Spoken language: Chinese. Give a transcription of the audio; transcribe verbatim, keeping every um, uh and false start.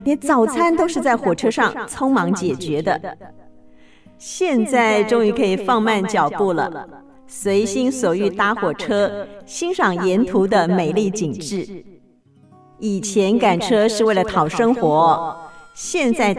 连早餐都是在火车上匆忙解决的。现在终于可以放慢脚步了，随心所欲搭火车，欣赏沿途的美丽景致。以前赶车是为了讨生活，现在